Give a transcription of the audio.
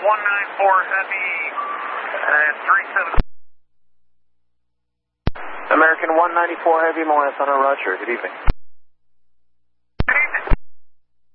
194 Heavy, 37. American 194 Heavy, Moana Thunder, Roger. Good evening.